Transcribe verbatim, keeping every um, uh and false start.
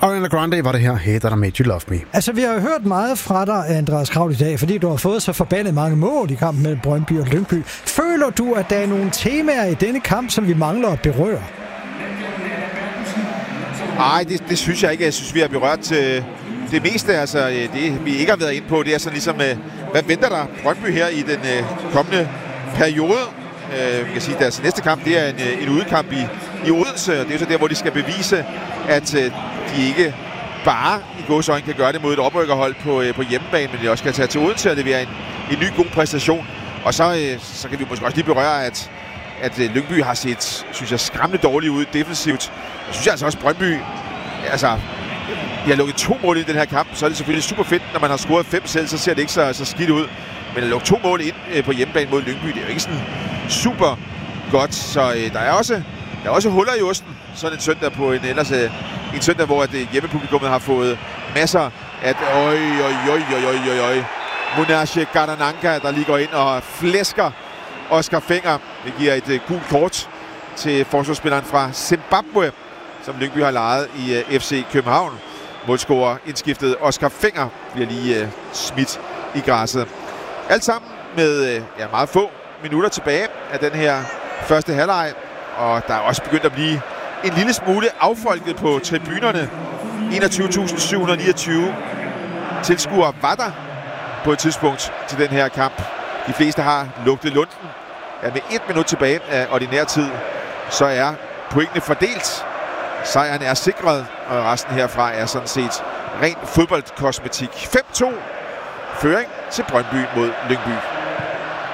Ariana Grande var det her, Hey That I Made You Love Me. Altså, vi har jo hørt meget fra dig, Andreas Kraul, i dag, fordi du har fået så forbandet mange mål i kampen mellem Brøndby og Lyngby. Føler du, at der er nogle temaer i denne kamp, som vi mangler at berøre? Nej, det, det synes jeg ikke. Jeg synes, vi har berørt til det meste. Altså, det vi ikke har været inde på, det er sådan ligesom, hvad venter der Brøndby her i den uh, kommende periode? Uh, vi kan sige, at deres næste kamp, det er en, en udekamp i, i Odense, og det er så der, hvor de skal bevise, at uh, de ikke bare i gåseøjne kan gøre det mod et oprykkerhold på, uh, på hjemmebane, men de også kan tage til Odense og levere en, en ny god præstation. Og så, uh, så kan vi måske også lige berøre, at at Lyngby har set, synes jeg, skræmmende dårligt ud defensivt. Jeg synes altså også, Brøndby, altså, de har lukket to mål i den her kamp, så er det selvfølgelig super fedt, når man har scoret fem selv, så ser det ikke så, så skidt ud. Men at lukke to mål ind øh, på hjemmebane mod Lyngby, det er jo ikke sådan super godt, så øh, der er også der er også huller i osten, sådan en søndag på en ellers øh, en søndag, hvor at, øh, hjemmepublikummet har fået masser at øj, øj, øj, øj, øj, øj, øj. Munashe Garananka, der lige går ind og flæsker Oscar Fenger. Det giver et uh, gult kort til forsvarsspilleren fra Zimbabwe, som Lyngby har lejet i uh, F C København. Målscorer indskiftet Oscar Fenger bliver lige uh, smidt i græsset. Alt sammen med uh, ja, meget få minutter tilbage af den her første halvleg. Og der er også begyndt at blive en lille smule affolket på tribunerne. enogtyve tusind syv hundrede niogtyve tilskuere var der på et tidspunkt til den her kamp. De fleste har lugtet lunden. Ja, med et minut tilbage af ordinær tid, så er pointene fordelt. Sejren er sikret, og resten herfra er sådan set ren fodboldkosmetik. fem to føring til Brøndby mod Lyngby.